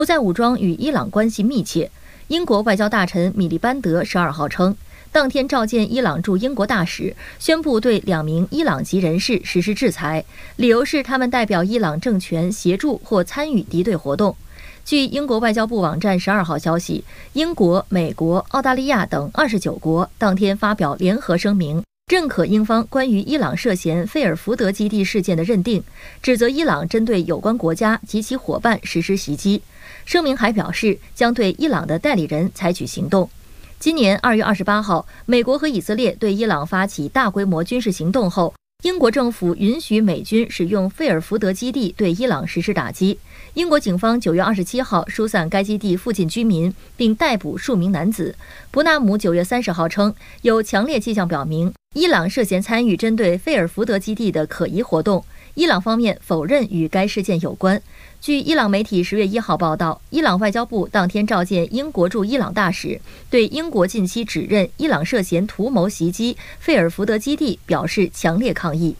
在武装与伊朗关系密切。英国外交大臣米利班德12号称，当天召见伊朗驻英国大使，宣布对2名伊朗籍人士实施制裁，理由是他们代表伊朗政权协助或参与敌对活动。据英国外交部网站12号消息，英国、美国、澳大利亚等29国当天发表联合声明，认可英方关于伊朗涉嫌费尔福德基地事件的认定，指责伊朗针对有关国家及其伙伴实施袭击。声明还表示，将对伊朗的代理人采取行动。今年2月28号，美国和以色列对伊朗发起大规模军事行动后，英国政府允许美军使用费尔福德基地对伊朗实施打击。英国警方9月27号疏散该基地附近居民，并逮捕数名男子。伯纳姆9月30号称，有强烈迹象表明伊朗涉嫌参与针对费尔福德基地的可疑活动。伊朗方面否认与该事件有关。据伊朗媒体10月1号报道，伊朗外交部当天召见英国驻伊朗大使，对英国近期指认伊朗涉嫌图谋袭击费尔福德基地表示强烈抗议。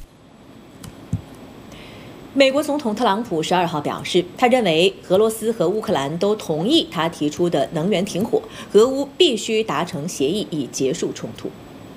美国总统特朗普12号表示，他认为俄罗斯和乌克兰都同意他提出的能源停火，俄乌必须达成协议以结束冲突。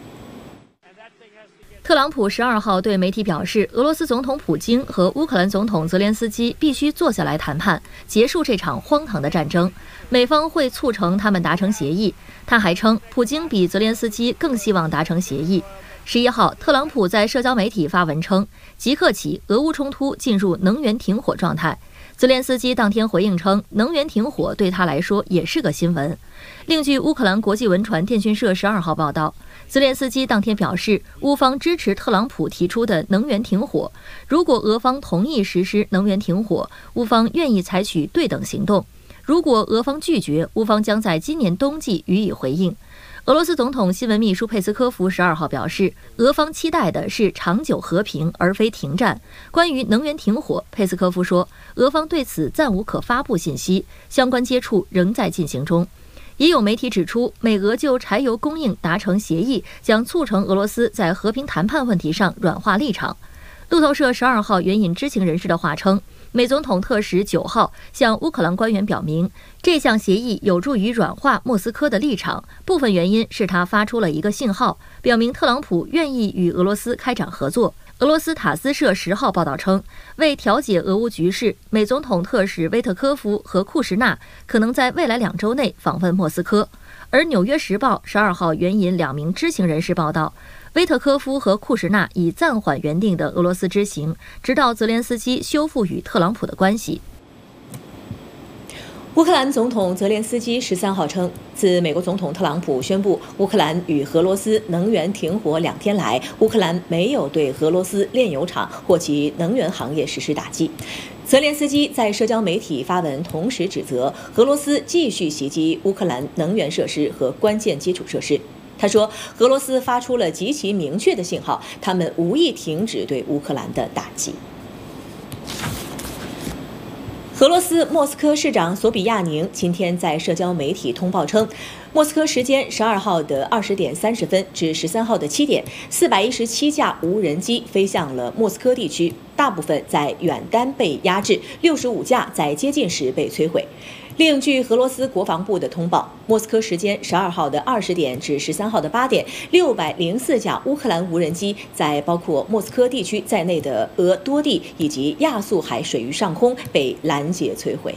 特朗普12号对媒体表示，俄罗斯总统普京和乌克兰总统泽连斯基必须坐下来谈判，结束这场荒唐的战争。美方会促成他们达成协议。他还称，普京比泽连斯基更希望达成协议。11号，特朗普在社交媒体发文称，即刻起，俄乌冲突进入能源停火状态。泽连斯基当天回应称，能源停火对他来说也是个新闻。另据乌克兰国际文传电讯社12号报道，泽连斯基当天表示，乌方支持特朗普提出的能源停火，如果俄方同意实施能源停火，乌方愿意采取对等行动；如果俄方拒绝，乌方将在今年冬季予以回应。俄罗斯总统新闻秘书佩斯科夫12号表示，俄方期待的是长久和平，而非停战。关于能源停火，佩斯科夫说，俄方对此暂无可发布信息，相关接触仍在进行中。也有媒体指出，美俄就柴油供应达成协议，将促成俄罗斯在和平谈判问题上软化立场。路透社12号援引知情人士的话称，美总统特使9号向乌克兰官员表明，这项协议有助于软化莫斯科的立场，部分原因是他发出了一个信号，表明特朗普愿意与俄罗斯开展合作。俄罗斯塔斯社10号报道称，为调解俄乌局势，美总统特使威特科夫和库什纳可能在未来2周内访问莫斯科。而《纽约时报》12号援引2名知情人士报道，威特科夫和库什纳已暂缓原定的俄罗斯之行，直到泽连斯基修复与特朗普的关系。 乌克兰总统泽连斯基13号称，自美国总统特朗普宣布乌克兰与俄罗斯能源停火2天来，乌克兰没有对俄罗斯炼油厂或其能源行业实施打击。泽连斯基在社交媒体发文，同时指责俄罗斯继续袭击乌克兰能源设施和关键基础设施。他说，俄罗斯发出了极其明确的信号，他们无意停止对乌克兰的打击。俄罗斯莫斯科市长索比亚宁今天在社交媒体通报称，莫斯科时间12号的20点30分至13号的7点，417架无人机飞向了莫斯科地区，大部分在远端被压制，65架在接近时被摧毁。另据俄罗斯国防部的通报，莫斯科时间12号的20点至13号的8点，604架乌克兰无人机在包括莫斯科地区在内的俄多地以及亚速海水域上空被拦截摧毁。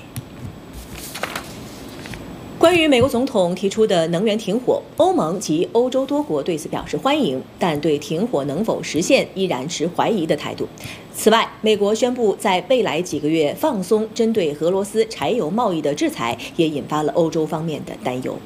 关于美国总统提出的能源停火，欧盟及欧洲多国对此表示欢迎，但对停火能否实现依然持怀疑的态度。此外，美国宣布在未来几个月放松针对俄罗斯柴油贸易的制裁，也引发了欧洲方面的担忧。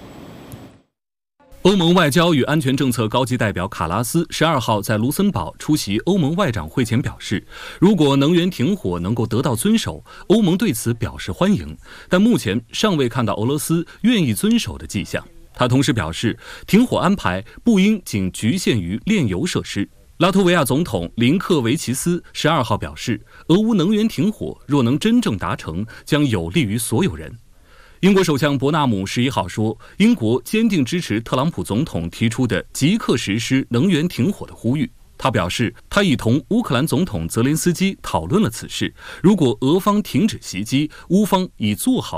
欧盟外交与安全政策高级代表卡拉斯12号在卢森堡出席欧盟外长会前表示，如果能源停火能够得到遵守，欧盟对此表示欢迎，但目前尚未看到俄罗斯愿意遵守的迹象。他同时表示，停火安排不应仅局限于炼油设施。拉脱维亚总统林克维奇斯12号表示，俄乌能源停火若能真正达成，将有利于所有人。英国首相伯纳姆11号说，英国坚定支持特朗普总统提出的即刻实施能源停火的呼吁。他表示，他已同乌克兰总统泽连斯基讨论了此事，如果俄方停止袭击，乌方已做好